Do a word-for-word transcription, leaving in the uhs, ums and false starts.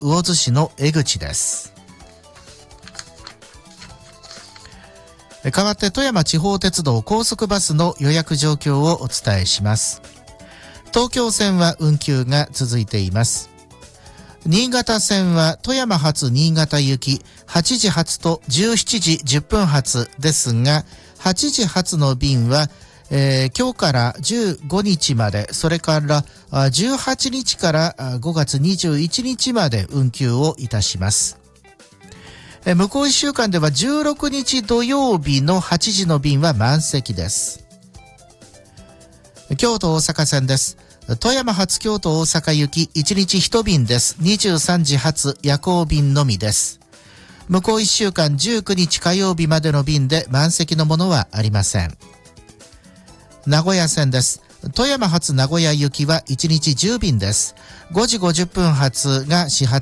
魚津市の江口です。代わって富山地方鉄道高速バスの予約状況をお伝えします。東京線は運休が続いています。新潟線は富山発新潟行きはちじ発とじゅうしちじじゅっぷん発ですが、はちじ発の便は、えー、今日からじゅうごにちまで、それからじゅうはちにちからごがつにじゅういちにちまで運休をいたします。えー、向こういっしゅうかんではじゅうろくにち土曜日のはちじの便は満席です。京都大阪線です。富山発京都大阪行きいちにちいち便です。にじゅうさんじ発夜行便のみです。向こういっしゅうかんじゅうくにち火曜日までの便で満席のものはありません。名古屋線です。富山発名古屋行きはいちにちじゅう便です。ごじごじゅっぷん発が始発